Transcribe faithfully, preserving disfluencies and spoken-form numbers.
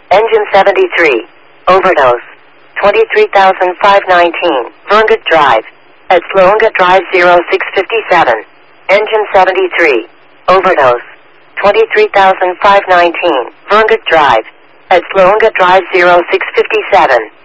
Engine seventy-three. Overdose. twenty-three thousand five hundred nineteen. Slunga Drive. At Slunga Drive zero six fifty-seven. Engine seventy-three. Overdose. twenty-three thousand five hundred nineteen. Slunga Drive. At Slunga Drive zero six fifty-seven.